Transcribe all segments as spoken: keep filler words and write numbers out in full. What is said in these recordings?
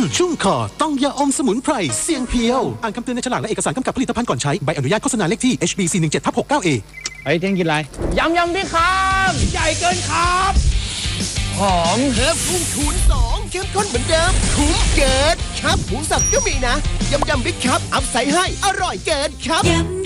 ชุ่มคอต้องยาอมสมุนไพรเสียงเพียวอ่านคำเตือนในฉลากและเอกสารกำกับผลิตภัณฑ์ก่อนใช้ใบอนุญาตโฆษณาเลขที่ เอช บี สี่ หนึ่ง เจ็ด ทับ หกเก้า เอไอ้เที่ยงกินอะไรยำยำพี่ครับใหญ่เกินครับหอมเพิ่มพุ่งคูณสองเข้มข้นเหมือนเดิมคุ้มเกินครับหมูสับก็มีนะยำยำบิ๊กครับอัพใส่ให้อร่อยเกินครับ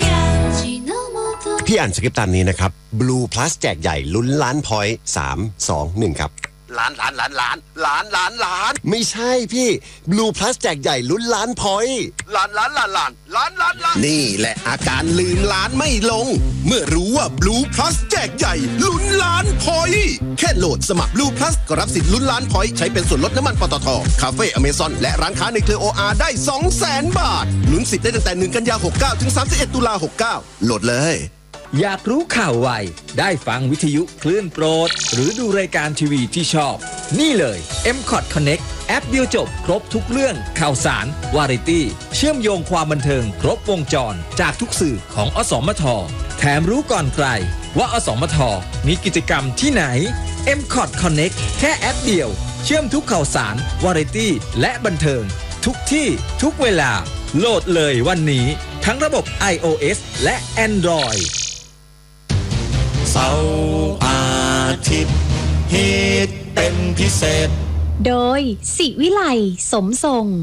พี่อ่านสคริปต์ตามนี้นะครับ Blue Plus แจกใหญ่ลุ้นล้านพอยต์สาม สอง หนึ่งครับล้านล้านล้านล้านล้านล้านล้านไม่ใช่พี่ Blue Plus แจกใหญ่ลุ้นล้านพอยต์ล้านล้านล้านล้านล้านล้านล้านนี่แหละอาการลืมล้านไม่ลงเมื่อรู้ว่า Blue Plus แจกใหญ่ลุ้นล้านพอยต์แค่โหลดสมัคร Blue Plus ก็รับสิทธิ์ลุ้นล้านพอยต์ใช้เป็นส่วนลดน้ำมันปตท.คาเฟ่อเมซอนและร้านค้าในเครือ โอ อาร์ ได้ สองแสน บาทลุ้นสิทธิ์ได้ตั้งแต่หนึ่งกันยายนหกเก้าถึงสามสิบเอ็ดตุลาหกเก้าโหลดเลยอยากรู้ข่าวไวได้ฟังวิทยุคลื่นโปรดหรือดูรายการทีวีที่ชอบนี่เลย เอ็ม คอท Connect แอปเดียวจบครบทุกเรื่องข่าวสารวาไรตี้เชื่อมโยงความบันเทิงครบวงจรจากทุกสื่อของอสมทแถมรู้ก่อนใครว่าอสมทมีกิจกรรมที่ไหน เอ็ม คอท Connect แค่แอปเดียวเชื่อมทุกข่าวสารวาไรตี้และบันเทิงทุกที่ทุกเวลาโหลดเลยวันนี้ทั้งระบบ iOS และ Android เสาร์อาทิตย์ฮิตเป็นพิเศษโดยศิวิไลสมทรง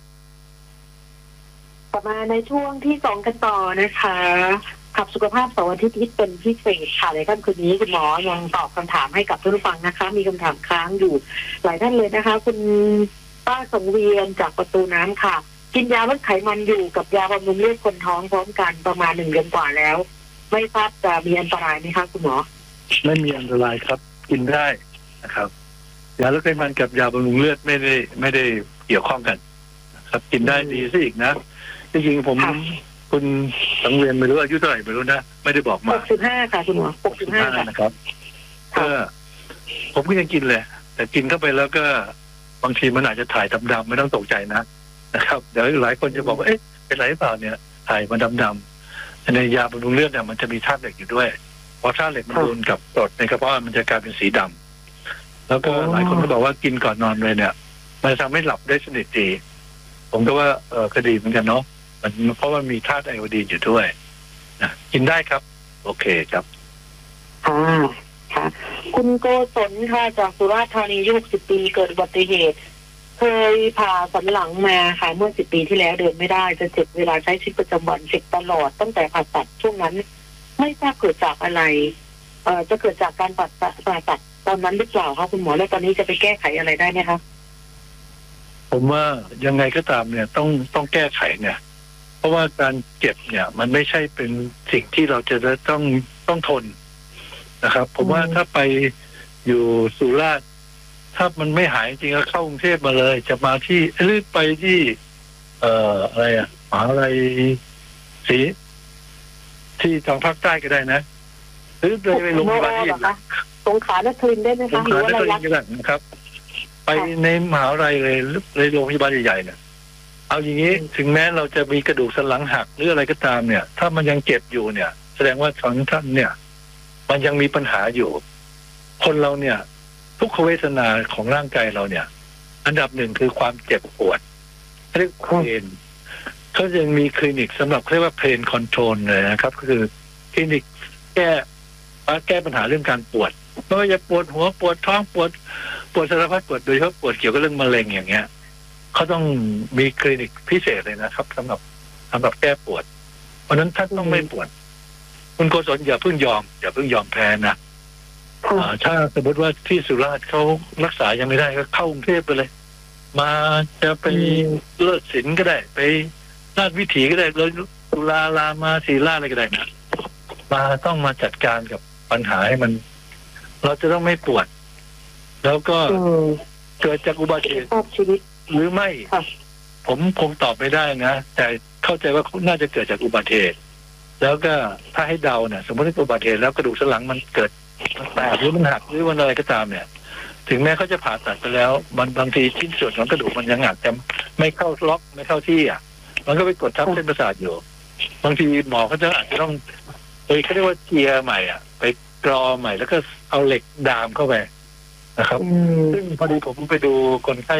กลับมาในช่วงที่สองกันต่อนะคะขับสุขภาพเสาร์อาทิตย์ฮิตเป็นพิเศษค่ะในค่ำคืนนี้คุณหมอยังตอบคำถามให้กับผู้ฟังนะคะมีคำถามค้างอยู่หลายท่านเลยนะคะคุณป้าสังเวียนจากประตูน้ำค่ะกินยาลดไขมันอยู่กับยาบำรุงเลือดคนท้องพร้อมกันประมาณหนึ่งเดือนกว่าแล้วไม่ทราบจะมีอันตรายไหมคะคุณหมอไม่มีอันตรายครับกินได้นะครับยาลดไขมันกับยาบำรุงเลือดไม่ได้ไม่ได้เกี่ยวข้องกันครับกินได้ดีซะอีกนะจริงๆผมคุณสังเวียนไม่รู้อายุเท่าไหร่ไม่รู้นะไม่ได้บอกมาหกสิบห้าค่ะคุณหมอหกสิบห้านะครับก็ผมก็ยังกินเลยแต่กินเข้าไปแล้วก็บางทีมันอาจจะถ่ายดำๆไม่ต้องตกใจนะนะครับเดี๋ยวหลายคนจะบอกว่าเอ๊ะเป็นไรหรือเปล่าเนี่ยถ่ายมันดำๆในยาบำรุงเลือดเนี่ยมันจะมีธาตุเหล็กอยู่ด้วยพอธาตุเหล็กมันโดนกับกรดในกระเพาะมันจะกลายเป็นสีดำแล้วก็หลายคนก็บอกว่ากินก่อนนอนเลยเนี่ยมันทำให้หลับได้สนิทดีผมก็ว่าเออก็ดีเหมือนกันเนาะมันเพราะว่ามีธาตุไอโอดีนอยู่ด้วยนะกินได้ครับโอเคครับอ่าค่ะคุณโกศลค่ะจากสุราษฎร์ธานีอายุหกสิบปีเกิดอุบัติเหตุเคยผ่าสันหลังมาค่ะเมื่อสิบปีที่แล้วเดินไม่ได้จะเจ็บเวลาใช้ชีวิตประจำวันเจ็บตลอดตั้งแต่ผ่าตัดช่วงนั้นไม่ทราบเกิดจากอะไรเอ่อจะเกิดจากการผ่าตัดผ่าตัดตอนนั้นหรือเปล่าคะคุณหมอแล้วตอนนี้จะไปแก้ไขอะไรได้ไหมคะผมว่ายังไงก็ตามเนี่ยต้องต้องแก้ไขเนี่ยเพราะว่าการเจ็บเนี่ยมันไม่ใช่เป็นสิ่งที่เราจะต้องต้องทนนะครับผมว่าถ้าไปอยู่สุราษฎร์ถ้ามันไม่หายจริงก็เข้ากรุงเทพมาเลยจะมาที่หรือไปที่ เอ่ออะไรอ่ะมหาวิทยาลัยศรีที่ทางภาคใต้ก็ได้นะหรือไปโรงพยาบาลที่สงขลานครินทร์ได้ไหมคะหรือว่าอะไรนะครับไปในมหาวิทยาลัยเลยในโรงพยาบาลใหญ่ๆเนี่ยเอาอย่างนี้ถึงแม้เราจะมีกระดูกสันหลังหักหรืออะไรก็ตามเนี่ยถ้ามันยังเจ็บอยู่เนี่ยแสดงว่าของท่านเนี่ยมันยังมีปัญหาอยู่คนเราเนี่ยทุกขเวทนาของร่างกายเราเนี่ยอันดับหนึ่งคือความเจ็บปวดเรียกเพนเขายังมีคลินิกสำหรับเรียกว่าเพนคอนโทรลเลยนะครับก็คือคลินิกแก้แก้ปัญหาเรื่องการปวดไม่ว่าจะปวดหัวปวดท้องปวดปวดสารพัดปวดโดยเฉพาะปวดเกี่ยวกับเรื่องมะเร็งอย่างเงี้ยเขาต้องมีคลินิกพิเศษเลยนะครับสำหรับสำหรับแก้ปวดเพราะนั้นท่านต้องไม่ปวดคุณโกศลอย่าเพิ่งยอมอย่าเพิ่งยอมแพ้นะถ้าสมมติว่าที่สุราษฎร์เขารักษายังไม่ได้ก็เข้ากรุงเทพไปเลยมาจะไปเลิศศิลป์ก็ได้ไปราชวิถีก็ได้เลยจุฬารามาศรีราชอะไรก็ได้นะมาต้องมาจัดการกับปัญหาให้มันเราจะต้องไม่ปวดแล้วก็เกิดจากอุบัติเหตุหรือไม่ผมคงตอบไม่ได้นะแต่เข้าใจว่าน่าจะเกิดจากอุบัติเหตุแล้วก็ถ้าให้เดาเนี่ยสมมติว่าอุบัติเหตุแล้วกระดูกสันหลังมันเกิดแตกหรือมันหักหรือวันอะไรก็ตามเนี่ยถึงแม้เขาจะผ่าตัดไปแล้วมันบางทีชิ้นส่วนของกระดูกมันยังอาจจะไม่เข้าล็อกไม่เข้าที่อ่ะมันก็ไปกดทับเส้นประสาทอยู่บางทีหมอเขาจะอาจจะต้องเอ้ยเขาเรียกว่าเจียใหม่อ่ะไปกรอใหม่แล้วก็เอาเหล็กดามเข้าไปนะครับซึ่งพอดีผมไปดูคนไข้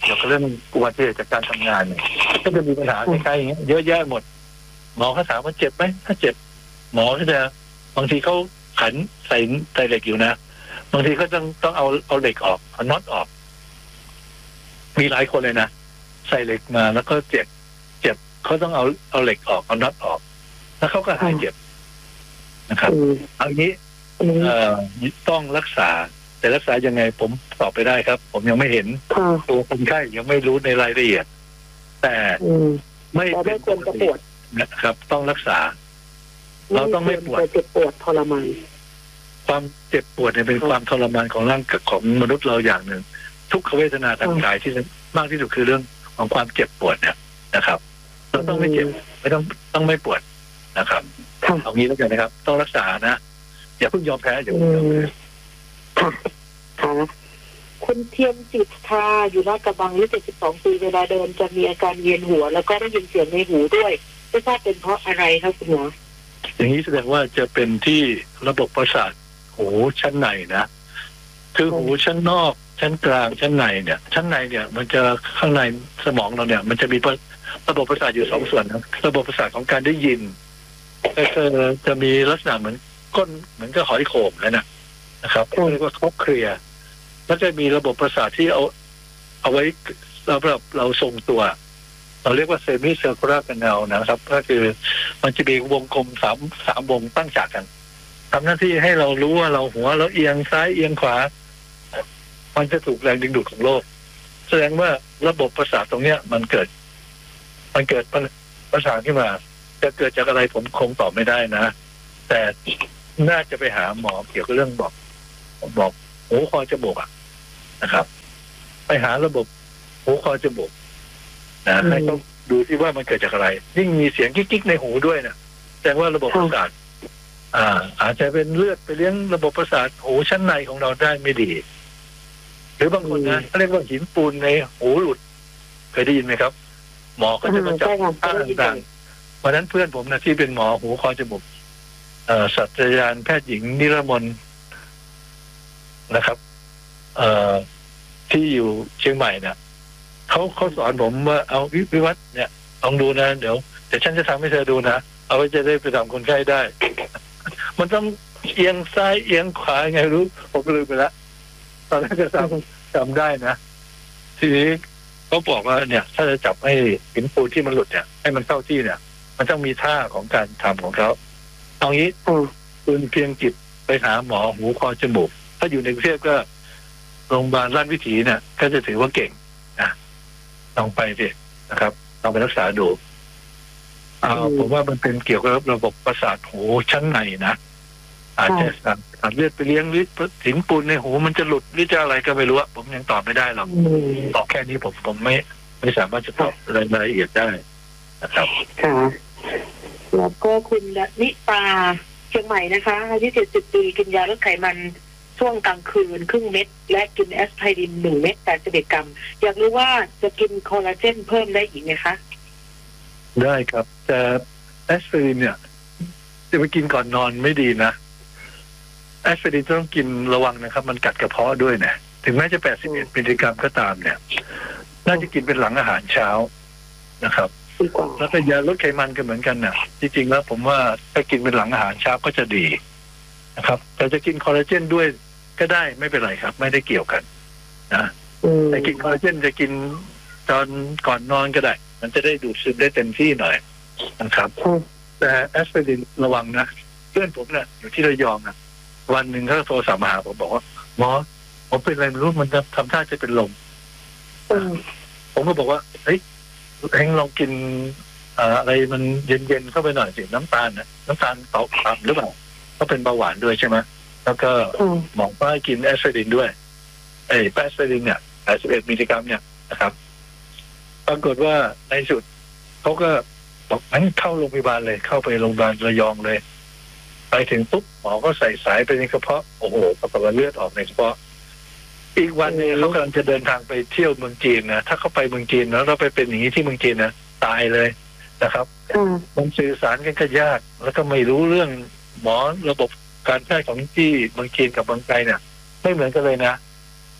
กี่ยวกับเรื่องอุบัติเหตุจากการทำงานเนี่ยก็จะมีปัญหาคล้ายๆอย่างเงี้ยเยอะแยะหมดหมอเขาถามว่าเจ็บไหมถ้าเจ็บหมอก็จะบางทีเขาขันใส่ใส่เหล็กอยู่นะบางทีเขาต้องต้องเอาเอาเหล็กออกเอาน็อตออกมีหลายคนเลยนะใส่เหล็กมาแล้วก็เจ็บเจ็บเขาต้องเอาเอาเหล็กออกเอาน็อตออกแล้วเขาก็หายเจ็บนะครับเอางี้เอ่อต้องรักษาแต่รักษายังไงผมตอบไปได้ครับผมยังไม่เห็นตัวคนไข้ยังไม่รู้ในรายละเอียดแต่ไม่เป็นปกตินะครับต้องรักษาเราต้องไม่ปวดเจ็บปวดทรมานความเจ็บปวดเนี่ยเป็นความทรมานของร่างของมนุษย์เราอย่างหนึ่งทุกขเวทนาทางกายที่มากที่สุดคือเรื่องของความเจ็บปวดเนี่ยนะครับเราต้องไม่เจ็บไม่ต้องต้องไม่ปวดนะครับเอางี้แล้วกันนะครับต้องรักษานะอย่าเพิ่งยอมแพ้อย่าเพิ่งยอมแพ้ค่ะค่ะคุณเทียมจิตทาอยู่ลาดกระบังอายุเจ็ดสิบสองปีเวลาเดินจะมีอาการเวียนหัวแล้วก็ได้ยินเสียงในหูด้วยไม่ทราบเป็นเพราะอะไรครับคุณหมออย่างนี้แสดงว่าจะเป็นที่ระบบประสาทหูชั้นในนะคือหูชั้นนอกชั้นกลางชั้นในเนี่ยชั้นในเนี่ยมันจะข้างในสมองเราเนี่ยมันจะมีระบบประสาทอยู่สองส่วนนะระบบประสาทของการได้ยินก็จะมีลักษณะเหมือนก้นเหมือนกับหอยโข่งเลยนะนะครับเรียกว่าคอเคลียร์แล้วจะมีระบบประสาทที่เอาเอาไว้สำหรับเราทรงตัวเราเรียกว่าเซมิเซอร์คูลาร์แคนลนะครับก็คือมันจะมีวงกลมสามสามวงตั้งฉากกันทำหน้าที่ให้เรารู้ว่าเราหัวเราเอียงซ้ายเอียงขวามันจะถูกแรงดึงดูดของโลกแสดงว่าระบบประสาทตรงเนี้ยมันเกิดมันเกิดประสาทขึ้นมาจะเกิดจากอะไรผมคงตอบไม่ได้นะแต่น่าจะไปหาหมอเกี่ยวกับเรื่องบอกบอกหูคอจมูกอ่ะนะครับไปหาระบบหูคอจมูกนะให้ต้องดูที่ว่ามันเกิดจากอะไรยิ่งมีเสียงกิ๊กๆในหูด้วยนะแสดงว่าระบบประสาทอ่าอาจจะเป็นเลือดไปเลี้ยงระบบประสาทหูชั้นในของเราได้ไม่ดีหรือบางคนนะเขาเรียกว่าหินปูนในหูหลุดเคยได้ยินไหมครับหมอก็จะมาจับท่าต่างๆวันนั้นเพื่อนผมนะที่เป็นหมอหูคอจมูกเอ่อศาสตราจารย์แพทย์หญิงนิรมนนะครับเอ่อที่อยู่เชียงใหม่เนี่ยเขาเขาสอนผมว่าเอาวิวัฒน์เนี่ยลองดูนะเดี๋ยวเดี๋ยวฉันจะทำให้เธอดูนะเอาไว้จะได้ไปทำคนไข้ได้ มันต้องเอียงซ้ายเอียงขวาไงรู้ผมลืมไปแล้วตอนแรกจะจำจำได้นะทีนี้เขาบอกว่าเนี่ยถ้าจะจับให้หินปูนที่มันหลุดเนี่ยให้มันเข้าที่เนี่ยมันต้องมีท่าของการทำของเขาเอางี้คุณเพียงจิตไปหาหมอหูคอจมูกถ้าอยู่ในกรุงเทพก็โรงพยาบาลราชวิถีเนี่ยก็จะถือว่าเก่งนะลองไปสินะครับลองไปรักษาดูเอาผมว่ามันเป็นเกี่ยวกับระบบประสาทหูชั้นในนะอาจจะสั่งเลือดไปเลี้ยงหรือหินปูนในหูมันจะหลุดหรือจะอะไรก็ไม่รู้อะผมยังตอบไม่ได้หรอกตอบแค่นี้ผมผมไม่ไม่สามารถจะตอบรายละเอียดได้นะครับค่ะแล้วก็คุณนิตาเชียงใหม่นะคะอายุเจ็ดสิบปีกินยาลดไขมันช่วงกลางคืนครึ่งเม็ดและกินแอสไพรินหนึ่งเม็ดแปดสิบเอ็ดกรัมอยากรู้ว่าจะกินคอลลาเจนเพิ่มได้อีกไหมคะได้ครับแต่แอสไพรินเนี่ยจะไปกินก่อนนอนไม่ดีนะแอสไพรินต้องกินระวังนะครับมันกัดกระเพาะด้วยนะถึงแม้จะแปดสิบเอ็ดมิลลิกรัมก็ตามเนี่ยน่าจะกินเป็นหลังอาหารเช้านะครับแล้วก็ยาลดไขมันก็เหมือนกันนะจริงๆแล้วผมว่าถ้ากินเป็นหลังอาหารเช้าก็จะดีนะครับแต่จะกินคอลลาเจนด้วยก็ได้ไม่เป็นไรครับไม่ได้เกี่ยวกันนะแต่กินคอลลาเจนจะกินตอนก่อนนอนก็ได้มันจะได้ดูดซึมได้เต็มที่หน่อยนะครับแต่แอสไพรินระวังนะเพื่อนผมเนี่ยอยู่ที่ระยองนะวันหนึ่งเขาโทรศัพท์มาหาผมบอกว่าหมอผมเป็นอะไรไม่รู้มันจะทำท่าจะเป็นลมผมก็บอกว่าเฮ้ยเอ็งลองกินอะไรมันเย็นๆเข้าไปหน่อยสิน้ำตาลนะน้ำตาลต่ำต่ำหรือเปล่าก็เป็นเบาหวานด้วยใช่ไหมแล้วก็หมอก็ให้กินแอสไพรินด้วยไอ้แอสไพรินเนี่ยแปดสิบเอ็ดมิลลิกรัมเนี่ยนะครับปรากฏว่าในสุดเขาก็บอกงั้นเข้าโรงพยาบาลเลยเข้าไปโรงพยาบาลระยองเลยไปถึงปุ๊บหมอก็ใส่สายไปในกระเพาะโอ้โหปรากฏว่าเลือดออกในกระเพาะอีกวันนึงเขากำลังจะเดินทางไปเที่ยวเมืองจีนนะถ้าเขาไปเมืองจีนแล้วเราไปเป็นอย่างนี้ที่เมืองจีนนะตายเลยนะครับมันสื่อสารกันก็ยากแล้วก็ไม่รู้เรื่องหมอระบบการแพทย์ของที่เมืองจีนกับเมืองไทยเนี่ยไม่เหมือนกันเลยนะ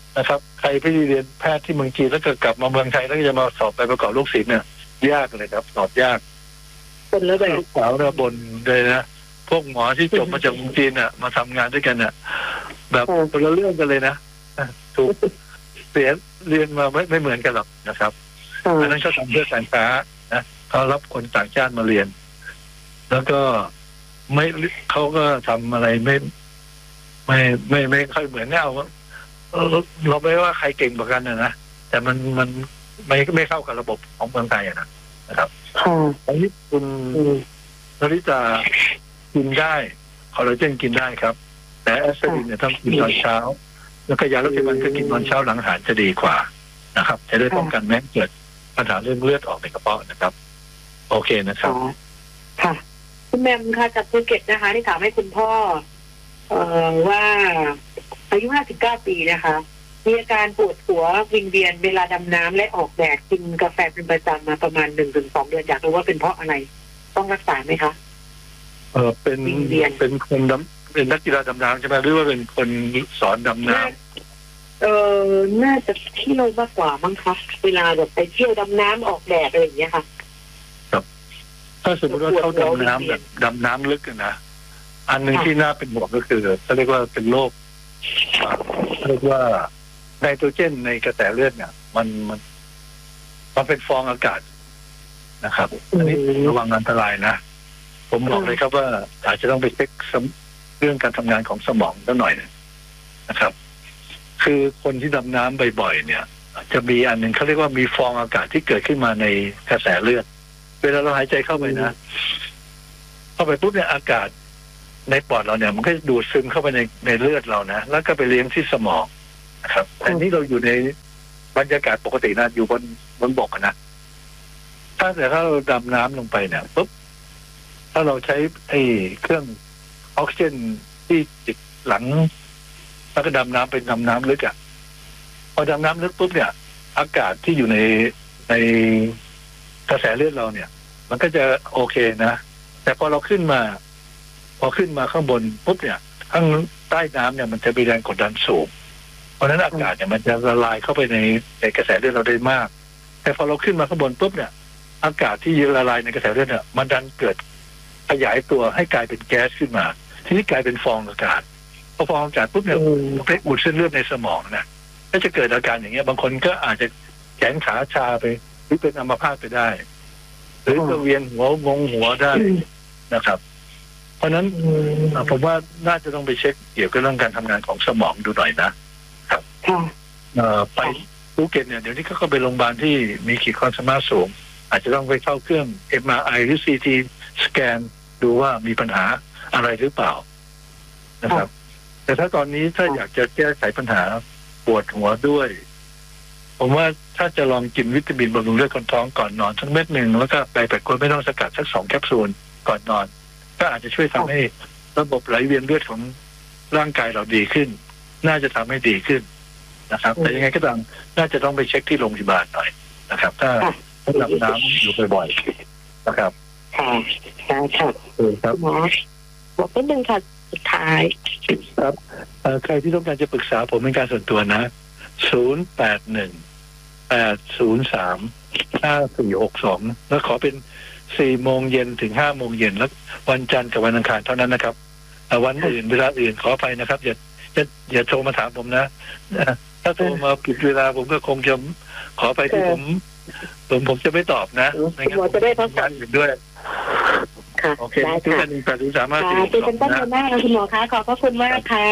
นะครับใครไปเรียนแพทย์ที่เมืองจีนแล้วก็กลับมาเมืองไทยแล้วก็จะมาสอบไปประกอบลูกศิษย์เนี่ยยากเลยครับสอบยากเป็นแล้วแบบลูกสาวระบนเลยนะพวกหมอที่จบมาจากเมืองจีนน่ะมาทำงานด้วยกันน่ะแบบคนละเรื่องกันเลยนะถูกเสียเรียนมาไม่ไม่เหมือนกันหรอกนะครับอันนั้นเขาทำเพื่อการค้านะเขารับคนต่างชาติมาเรียน แล้วก็ไม่เขาก็ทำอะไรไม่ไม่ไม่ไม่ค่อยเหมือนเราเราไม่ว่าใครเก่งกว่ากันนะนะแต่มันมันไม่ไม่เข้ากับระบบของเมืองไทยนะนะครับอันนี้คุณนริตากินได้คอลลาเจนกินได้ครับแต่แอสไพรินเนี่ยต้องกินตอนเช้าแล้วก็ยาลดไขมันก็กินตอนเช้าหลังอาหารจะดีกว่านะครับจะได้ป้องกันแม้เกิดปัญหาเรื่องเลือดออกในกระเพาะนะครับโอเคนะครับค่ะคุณแม่ค่ะจากภูเก็ตนะคะที่ถามให้คุณพ่อเอ่อว่าอายุห้าสิบเก้าปีนะคะมีอาการปวดหัววิงเวียนเวลาดำน้ำและออกแดดกินกาแฟเป็นประจำมาประมาณหนึ่งถึงสองเดือนอยากรู้ว่าเป็นเพราะอะไรต้องรักษาไหมคะเออเป็นเป็นคนดำเป็นนักกีฬาดำน้ำใช่ไหมหรือว่าเป็นคนสอนดำน้ำเออน่าจะเที่ยวมากกว่ามั้งคะเวลาแบบไปเที่ยวดำน้ำออกแดดอะไรอย่างเงี้ยค่ะครับถ้าสมมติว่าเขาดำน้ำแบบดำน้ำลึกนะอันหนึ่งที่น่าเป็นห่วงก็คือเขาเรียกว่าเป็นโรคเรียกว่าไนโตรเจนในกระแสเลือดเนี่ยมันมันมันเป็นฟองอากาศนะครับอันนี้ระวังอันตรายนะผมบอกเลยครับว่าอาจจะต้องไปเช็คเรื่องการทำงานของสมองสักหน่อยนะครับคือคนที่ดำน้ำบ่อยๆเนี่ยจะมีอันหนึ่งเขาเรียกว่ามีฟองอากาศที่เกิดขึ้นมาในกระแสเลือดเวลาเราหายใจเข้าไปนะเข้าไปปุ๊บเนี่ยอากาศในปอดเราเนี่ยมันก็ดูดซึมเข้าไปในในเลือดเรานะแล้วก็ไปเลี้ยงที่สมองนะครับแต่นี่เราอยู่ในบรรยากาศปกตินะอยู่บนบนบกนะถ้าแต่ถ้าเราดำน้ำลงไปเนี่ยปุ๊บถ้าเราใช้ไอ้เครื่องออกซิเจนที่ติดหลังแล้วก็ดำน้ำเป็นดำน้ำลึกอ่ะพอดำน้ำลึกปุ๊บเนี่ยอากาศที่อยู่ในในกระแสเลือดเราเนี่ยมันก็จะโอเคนะแต่พอเราขึ้นมาพอขึ้นมาข้างบนปุ๊บเนี่ยข้างใต้น้ำเนี่ยมันจะมีแรงกดดันสูงเพราะฉะนั้นอากาศเนี่ยมันจะละลายเข้าไปในในกระแสเลือดเราได้มากแต่พอเราขึ้นมาข้างบนปุ๊บเนี่ยอากาศที่ละลายในกระแสเลือดเนี่ยมันดันเกิดขยายตัวให้กลายเป็นแก๊สขึ้นมาทีนี้กลายเป็นฟองอากาศพอฟองอากาศปุ๊บเนี่ยไปอุดเส้นเลือดในสมองนะก็จะเกิดอาการอย่างเงี้ยบางคนก็อาจจะแขนขาชาไปหรือเป็นอัมพาตไปได้หรือจะเวียนหัวงงหัวได้นะครับเพราะนั้นผมว่าน่าจะต้องไปเช็คเกี่ยวกับเรื่องการทำงานของสมองดูหน่อยนะครับไปภูเก็ตเนี่ยเดี๋ยวนี้เขาก็ไปโรงพยาบาลที่มีขีดความสามารถสูงอาจจะต้องไปเข้าเครื่อง เอ็ม อาร์ ไอ หรือ ซี ที สแกนดูว่ามีปัญหาอะไรหรือเปล่านะครับแต่ถ้าตอนนี้ถ้าอยากจะแก้ไขปัญหาปวดหัวด้วยผมว่าถ้าจะลองกินวิตามินบำรุงเลือดคนท้องก่อนนอนสักเม็ดหนึ่งแล้วก็ไปแปดคนไม่ต้องสกัดสักสองแคปซูลก่อนนอนก็อาจจะช่วยทำให้ระบบไหลเวียนเลือดของร่างกายเราดีขึ้นน่าจะทำให้ดีขึ้นนะครับแต่ยังไงก็ตามน่าจะต้องไปเช็คที่โรงพยาบาลหน่อยนะครับถ้าถ้าดำน้ำอยู่บ่อยๆนะครับค่ะค่ะค่ะครับหมอบอกนิดนึงค่ะสุดท้ายครับใครที่ต้องการจะปรึกษาผมเป็นการส่วนตัวนะศูนย์ แปด หนึ่ง แปด ศูนย์ สาม ห้า สี่ หก สองแล้วขอเป็นสี่โมงเย็นถึงห้าโมงเย็นแล้ววันจันทร์กับวันอังคารเท่านั้นนะครับวันอื่นเวลาอื่นขอไปนะครับอย่าอย่าอย่าโทรมาถามผมนะถ้าโทรมาผิดเวลาผมก็คงจะขอไปที่ผมผมผมจะไม่ตอบนะไม่งั้นผมจะได้พักผ่อนด้วยค่ะโอเคที่กันแปด ศูนย์ สาม ห้า สี่ หกสองนะเป็นต้นเดือนหน้าคุณหมอคะขอบพระคุณมากค่ะ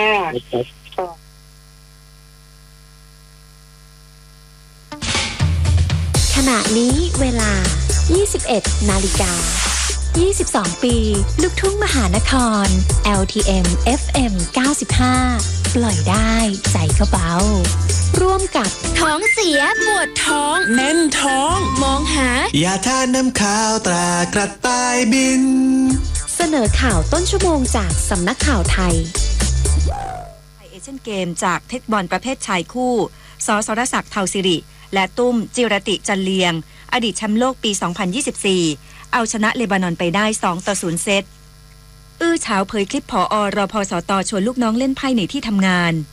ขณะนี้เวลา ยี่สิบเอ็ด นาฬิกา ยี่สิบสอง ปี ลูกทุ่งมหานคร แอล ที เอ็ม เอฟ เอ็ม เก้าสิบห้า ปล่อยได้ใจก็เบาร่วมกับท้องเสียปวดท้องแน่นท้องมองหายาทาน้ำข้าวตรากระต่ายบินเสนอข่าวต้นชั่วโมงจากสำนักข่าวไทยเอเชียนเกมจากเทคบอลประเภทชายคู่สสรศักดิ์เทาสิริและตุ้มจิรติจันเลียงอดีตแชมป์โลกปี สองพันยี่สิบสี่ เอาชนะเลบานอนไปได้ สองต่อศูนย์ เซตอื้อเฉาเผยคลิปผอ.รพสต.ชวนลูกน้องเล่นไพ่ในที่ทำงาน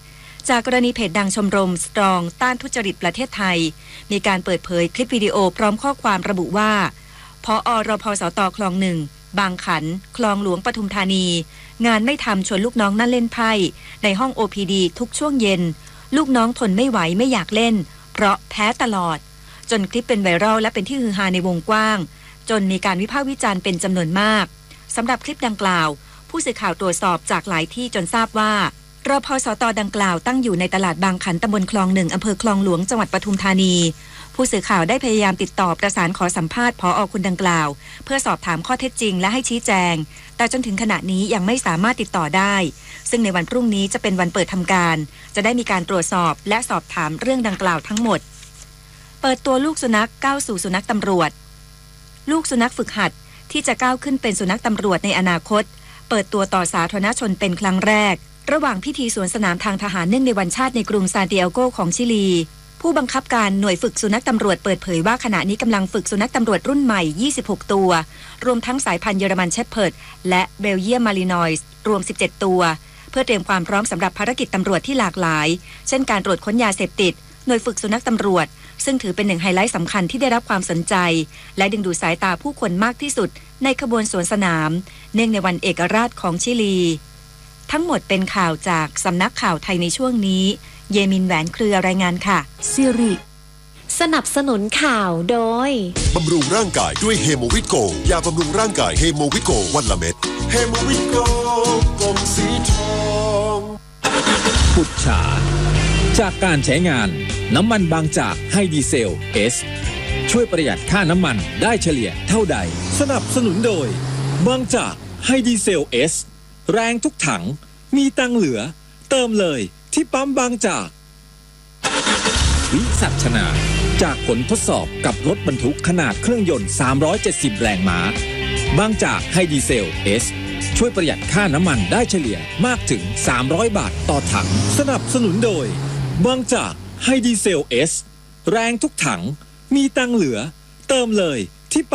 จากกรณีเพจดังชมรมสตรองต้านทุจริตประเทศไทยมีการเปิดเผยคลิปวิดีโอพร้อมข้อความระบุว่าผอ.รพสต.คลองหนึ่งบางขันคลองหลวงปทุมธานีงานไม่ทำชวนลูกน้องนั่งเล่นไพ่ในห้อง โอ พี ดี ทุกช่วงเย็นลูกน้องทนไม่ไหวไม่อยากเล่นเพราะแพ้ตลอดจนคลิปเป็นไวรัลและเป็นที่ฮือฮาในวงกว้างจนมีการวิพากษ์วิจารณ์เป็นจำนวนมากสำหรับคลิปดังกล่าวผู้สื่อข่าวตรวจสอบจากหลายที่จนทราบว่ารพสต.ดังกล่าวตั้งอยู่ในตลาดบางขันตำบลคลองหนึ่งอำเภอคลองหลวงจังหวัดปทุมธานีผู้สื่อข่าวได้พยายามติดต่อประสานขอสัมภาษณ์ผอ.คนดังกล่าวเพื่อสอบถามข้อเท็จจริงและให้ชี้แจงแต่จนถึงขณะนี้ยังไม่สามารถติดต่อได้ซึ่งในวันพรุ่งนี้จะเป็นวันเปิดทำการจะได้มีการตรวจสอบและสอบถามเรื่องดังกล่าวทั้งหมดเปิดตัวลูกสุนัขก้าวสู่สุนัขตำรวจลูกสุนัขฝึกหัดที่จะก้าวขึ้นเป็นสุนัขตำรวจในอนาคตเปิดตัวต่อสาธารณชนเป็นครั้งแรกระหว่างพิธีสวนสนามทางทหารเนื่องในวันชาติในกรุงซานติเอโกของชิลีผู้บังคับการหน่วยฝึกสุนัขตำรวจเปิดเผยว่าขณะนี้กำลังฝึกสุนัขตำรวจรุ่นใหม่ยี่สิบหกตัวรวมทั้งสายพันธุ์เยอรมันเชพเพิร์ดและเบลเยียมมารินอยส์รวมสิบเจ็ดตัวเพื่อเตรียมความพร้อมสำหรับภารกิจตำรวจที่หลากหลายเช่นการตรวจค้นยาเสพติดหน่วยฝึกสุนัขตำรวจซึ่งถือเป็นหนึ่งไฮไลท์สำคัญที่ได้รับความสนใจและดึงดูดสายตาผู้คนมากที่สุดในขบวนสวนสนามเนื่องในวันเอกราชของชิลีทั้งหมดเป็นข่าวจากสำนักข่าวไทยในช่วงนี้เยมินแหวนเครือรายงานค่ะซิริสนับสนุนข่าวโดยบำรุงร่างกายด้วยเฮโมวิโกยาบำรุงร่างกายเฮโมวิโกวันละเม็ดเฮโมวิโกกลมสีทองปุจฉาจากการใช้งานน้ำมันบางจากไฮดีเซล S ช่วยประหยัดค่าน้ำมันได้เฉลี่ยเท่าใดสนับสนุนโดยบางจากไฮดีเซล S แรงทุกถังมีตังเหลือเติมเลยที่ปั๊มบางจากวิสัชนาจากผลทดสอบกับรถบรรทุกขนาดเครื่องยนต์สามร้อยเจ็ดสิบแรงม้าบางจากไฮดีเซล S ช่วยประหยัดค่าน้ำมันได้เฉลี่ยมากถึงสามร้อยบาทต่อถังสนับสนุนโดยบางจากไฮดีเซล S แรงทุกถังมีตังเหลือเติมเลยที่